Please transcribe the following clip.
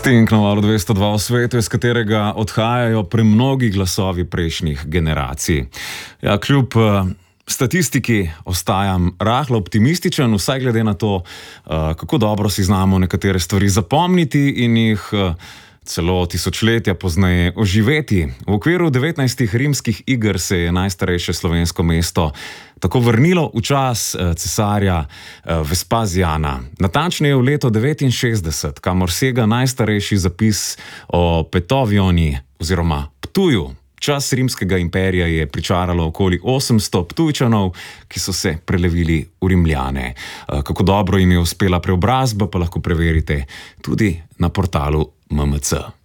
Stink na valu 202 v svetu, iz katerega odhajajo premnogi glasovi prejšnjih generacij. Ja, kljub statistiki ostajam rahlo optimističen, vsaj glede na to, kako dobro si znamo nekatere stvari zapomniti in jih celo tisočletja pozneje oživeti. V okviru 19. rimskih iger se je najstarejše slovensko mesto tako vrnilo v čas cesarja Vespazijana. Natančneje v leto 69, kamor sega najstarejši zapis o Petovioni oziroma Ptuju. Čas rimskega imperija je pričaralo okoli 800 Ptujčanov, ki so se prelevili v Rimljane. Kako dobro jim je uspela preobrazba, pa lahko preverite tudi na portalu MMC.